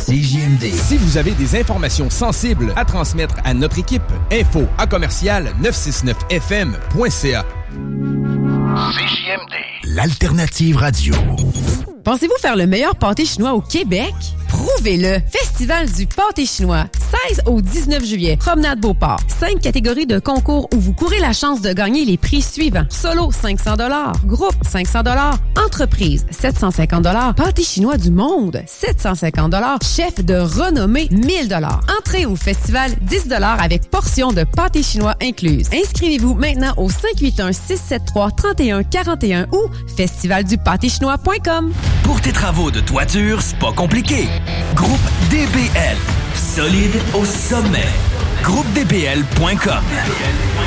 CJMD. Si vous avez des informations sensibles à transmettre à notre équipe, info@969fm.ca. CJMD. L'alternative radio. Pensez-vous faire le meilleur pâté chinois au Québec? Prouvez-le! Festival du pâté chinois, 16 au 19 juillet, Promenade Beauport. 5 catégories de concours où vous courez la chance de gagner les prix suivants. Solo, 500 $. Groupe, 500 $. Entreprise, 750 $. Pâté chinois du monde, 750 $. Chef de renommée, 1000 $. Entrée au festival, 10 $ avec portion de pâté chinois incluse. Inscrivez-vous maintenant au 581-673-3141 ou festivaldupâtéchinois.com. Pour tes travaux de toiture, c'est pas compliqué. Groupe DBL. Solide au sommet. GroupeDBL.com.